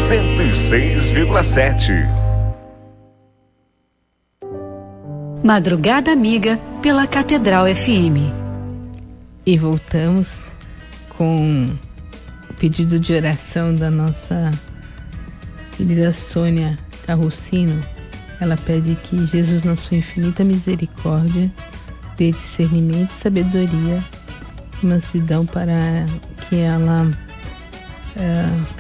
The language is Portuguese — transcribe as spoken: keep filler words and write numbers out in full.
cento e seis vírgula sete. Madrugada Amiga pela Catedral F M. E voltamos com o pedido de oração da nossa querida Sônia Carrucino. Ela pede que Jesus, na sua infinita misericórdia, dê discernimento, sabedoria e mansidão para que ela uh,